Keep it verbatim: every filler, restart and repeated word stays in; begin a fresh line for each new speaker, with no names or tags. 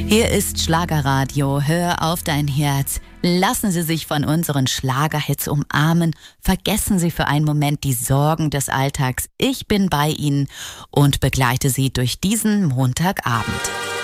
Hier ist Schlagerradio. Hör auf dein Herz. Lassen Sie sich von unseren Schlagerhits umarmen. Vergessen Sie für einen Moment die Sorgen des Alltags. Ich bin bei Ihnen und begleite Sie durch diesen Montagabend.